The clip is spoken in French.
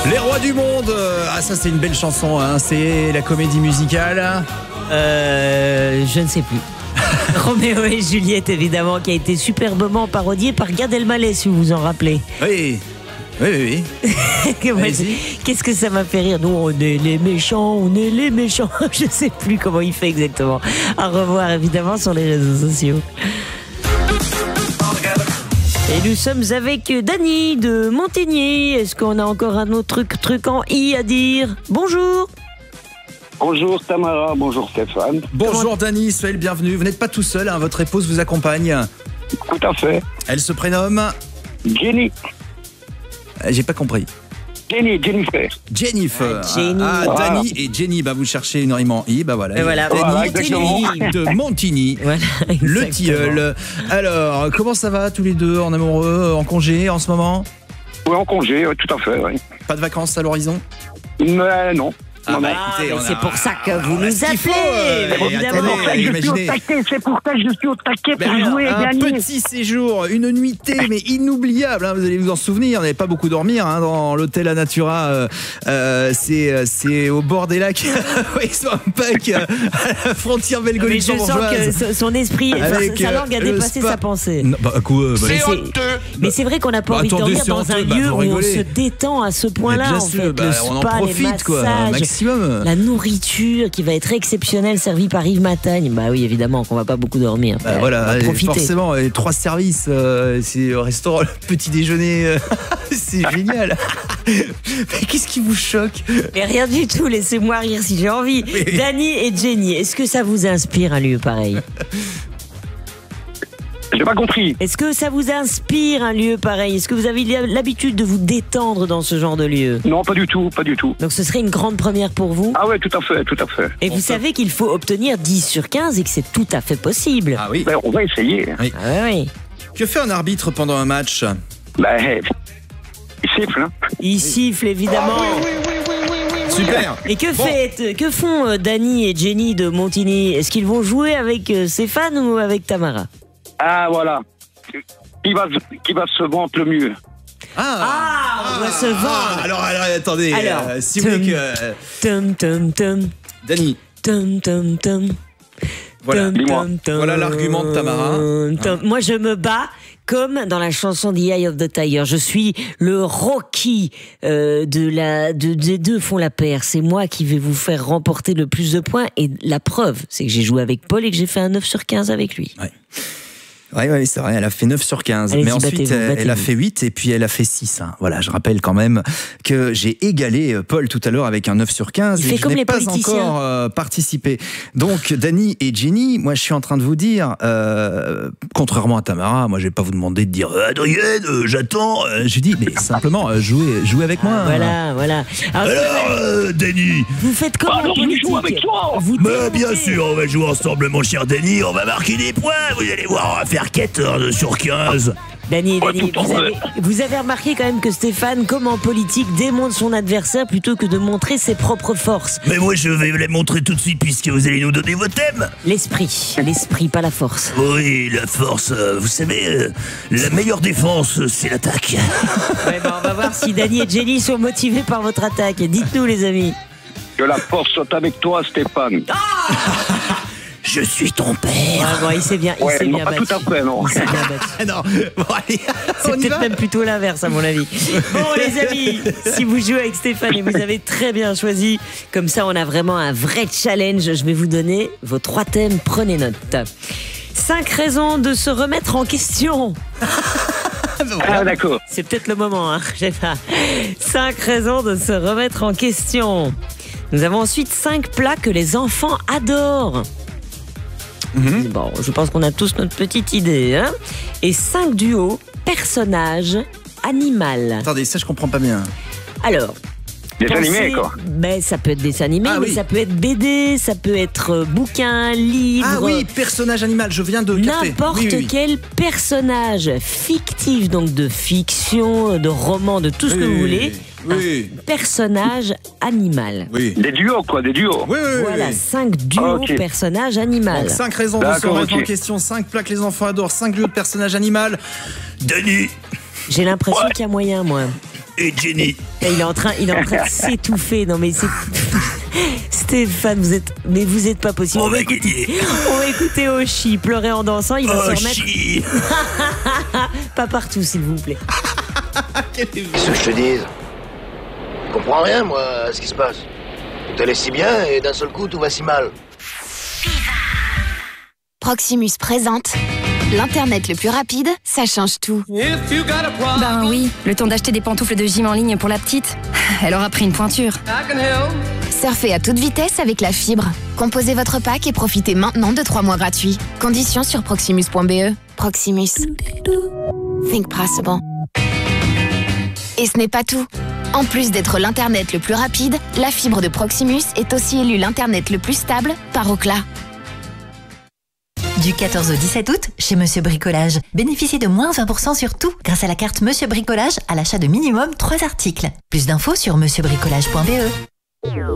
Les rois du monde. Ah, ça c'est une belle chanson, hein. C'est la comédie musicale. Je ne sais plus. Roméo et Juliette, évidemment, qui a été superbement parodié par Gad Elmaleh, si vous vous en rappelez. Oui. Qu'est-ce que ça m'a fait rire. Nous, on est les méchants. Je ne sais plus comment il fait exactement. À revoir, évidemment, sur les réseaux sociaux. Et nous sommes avec Dany de Montigny. Est-ce qu'on a encore un autre truc en i à dire? Bonjour. Bonjour Tamara, bonjour Stéphane. Bonjour Dany, soyez le bienvenu. Vous n'êtes pas tout seul, hein, votre épouse vous accompagne. Tout à fait. Elle se prénomme Jenny. J'ai pas compris. Jennifer. Jennifer. Jenny. Voilà. Dany et Jenny, vous cherchez une rime en i, voilà. Et voilà. Dany de Montigny. Voilà, le tilleul. Alors, comment ça va tous les deux, en amoureux, en congé en ce moment? Oui, en congé, oui, tout à fait. Oui. Pas de vacances à l'horizon? Mais non. Ah bah, écoutez, c'est pour ça que vous nous appelez, évidemment. C'est pour ça que je suis au taquet pour jouer et un gagner. petit séjour, une nuitée, mais inoubliable, hein, vous allez vous en souvenir, on n'avait pas beaucoup dormir, hein, dans l'hôtel Anatura, c'est au bord des lacs, Swampec, à la frontière belgo-luxembourgeoise. Je sens que son esprit, sa langue a dépassé sa pensée. Non, mais c'est vrai qu'on n'a pas envie de dormir dans un lieu où on se détend à ce point-là. Bien sûr, le on en spa, profite, quoi, un maximum. La nourriture qui va être exceptionnelle, servie par Yves Matagne. Bah oui, évidemment qu'on va pas beaucoup dormir. Voilà, on va profiter. Forcément, les 3 services, c'est au restaurant, le petit déjeuner, c'est génial. Mais qu'est-ce qui vous choque? Mais rien du tout, laissez-moi rire si j'ai envie. Oui. Dany et Jenny, est-ce que ça vous inspire un lieu pareil? J'ai pas compris. Est-ce que ça vous inspire un lieu pareil? Est-ce que vous avez l'habitude de vous détendre dans ce genre de lieu? Non, pas du tout, pas du tout. Donc ce serait une grande première pour vous? Ah ouais, tout à fait, tout à fait. Et vous savez qu'il faut obtenir 10 sur 15 et que c'est tout à fait possible. Ah oui. Ben, on va essayer. Oui. Ah oui. Que fait un arbitre pendant un match? Ben, il siffle. Hein. Il siffle, évidemment. Super. Et que font Dany et Jenny de Montigny? Est-ce qu'ils vont jouer avec Stéphane ou avec Tamara? Ah voilà. Qui va se vanter le mieux? On va se vendre. Alors attendez. Si vous voulez que Tum. Dany. Tum. Voilà. Voilà l'argument de Tamara. Moi, je me bats comme dans la chanson The Eye of the Tiger. Je suis le Rocky des deux font la paire. C'est moi qui vais vous faire remporter le plus de points. Et la preuve, c'est que j'ai joué avec Paul et que j'ai fait un 9 sur 15 avec lui. Ouais. Oui, c'est vrai, elle a fait 9 sur 15. Allez-y, mais ensuite, battez-vous. elle a fait 8 et puis elle a fait 6. Hein. Voilà, je rappelle quand même que j'ai égalé Paul tout à l'heure avec un 9 sur 15. Il fait comme je n'ai les pas politiciens. encore participé. Donc, Dany et Jenny, moi je suis en train de vous dire, contrairement à Tamara, moi je vais pas vous demander de dire Adrienne, j'attends. Je dis, mais simplement, jouez avec moi. Voilà. Alors, Dany, vous faites comment en politique? Joue avec toi. mais bien sûr, on va jouer ensemble, mon cher Dany. On va marquer des points. Vous allez voir, on va faire 14 sur 15. Dany, vous avez remarqué quand même que Stéphane, comme en politique, démontre son adversaire plutôt que de montrer ses propres forces. Mais moi, je vais les montrer tout de suite puisque vous allez nous donner vos thèmes. L'esprit, pas la force. Oui, la force, vous savez, la meilleure défense, c'est l'attaque. Ouais, on va voir si Dany et Jenny sont motivés par votre attaque. Dites-nous, les amis. Que la force soit avec toi, Stéphane. Je suis ton père. Bon, il s'est bien, non, pas battu. tout à fait, non. Il s'est bien battu. Non, bon, allez, C'est on y peut-être va. même plutôt l'inverse, à mon avis. Bon, les amis, si vous jouez avec Stéphane et vous avez très bien choisi, comme ça, on a vraiment un vrai challenge. Je vais vous donner vos 3 thèmes. Prenez note. 5 raisons de se remettre en question. Ah, d'accord. C'est peut-être le moment, hein. Je sais pas. 5 raisons de se remettre en question. Nous avons ensuite 5 plats que les enfants adorent. Bon, je pense qu'on a tous notre petite idée, hein. Et 5 duos personnage-animal. Attendez, ça je comprends pas bien. Alors, Des animés, quoi. Ben, ça peut être dessin animé, mais ça peut être BD, ça peut être bouquin, livre. Ah oui, personnage animal, je viens de capter. N'importe quel personnage fictif, donc de fiction, de roman, de tout ce que vous voulez. Oui. Un personnage animal. Oui. Des duos, quoi, des duos. Oui. Voilà, 5 duos Ok. personnage animal. Donc, 5 raisons de se D'accord, remettre ok. en question, 5 plats que les enfants adorent, 5 lieux de personnage animal. Dany. J'ai l'impression qu'il y a moyen, moi. et Jenny. Et il est en train de s'étouffer. Non mais c'est Stéphane, vous êtes pas possible. On va gagner. On va écouter Oshi pleurer en dansant. Il va se remettre. Oshi. Pas partout, s'il vous plaît. Qu'est-ce que je te dise? Je comprends rien, moi, à ce qui se passe. Tout allait si bien et d'un seul coup, tout va si mal. Proximus présente l'Internet le plus rapide, ça change tout. Ben oui, le temps d'acheter des pantoufles de gym en ligne pour la petite. Elle aura pris une pointure. Surfez à toute vitesse avec la fibre. Composez votre pack et profitez maintenant de 3 mois gratuits. Conditions sur proximus.be. Proximus. Think possible. Et ce n'est pas tout. En plus d'être l'Internet le plus rapide, la fibre de Proximus est aussi élue l'Internet le plus stable par Ookla. Du 14 au 17 août, chez Monsieur Bricolage. Bénéficiez de moins 20% sur tout grâce à la carte Monsieur Bricolage à l'achat de minimum 3 articles. Plus d'infos sur monsieurbricolage.be.